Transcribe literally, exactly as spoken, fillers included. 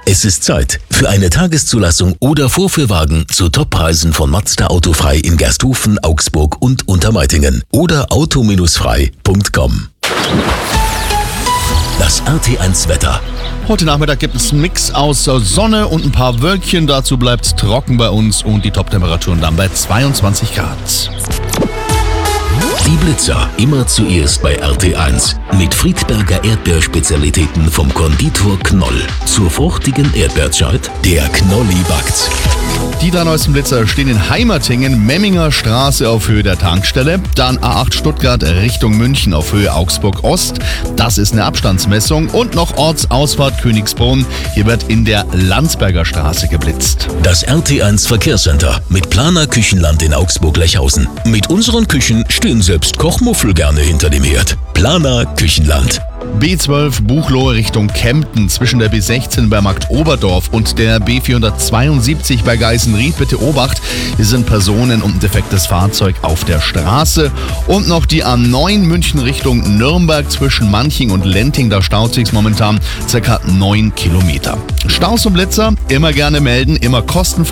Es ist Zeit für eine Tageszulassung oder Vorführwagen zu Toppreisen von Mazda Autofrei in Gersthofen, Augsburg und Untermeitingen oder auto frei punkt com. Das R T eins Wetter. Heute Nachmittag gibt es einen Mix aus Sonne und ein paar Wölkchen. Dazu bleibt es trocken bei uns und die Toptemperaturen dann bei zweiundzwanzig Grad. Die Blitzer immer zuerst bei R T eins. Mit Friedberger Erdbeerspezialitäten vom Konditor Knoll. Zur fruchtigen Erdbeerzeit, der Knolli backt. Die drei neuesten Blitzer stehen in Heimertingen, Memminger Straße auf Höhe der Tankstelle, dann A acht Stuttgart Richtung München auf Höhe Augsburg Ost. Das ist eine Abstandsmessung und noch Ortsausfahrt Königsbrunn. Hier wird in der Landsberger Straße geblitzt. Das R T eins Verkehrscenter mit Planer Küchenland in Augsburg-Lechhausen. Mit unseren Küchen stehen selbst Kochmuffel gerne hinter dem Herd. Planer Küchenland. B zwölf Buchloe Richtung Kempten zwischen der B sechzehn bei Markt Oberdorf und der B vierhundertzweiundsiebzig bei Geisenried. Bitte Obacht, hier sind Personen und ein defektes Fahrzeug auf der Straße. Und noch die A neun München Richtung Nürnberg zwischen Manching und Lenting. Da staut sich's momentan ca. neun Kilometer. Staus und Blitzer immer gerne melden, immer kostenfrei.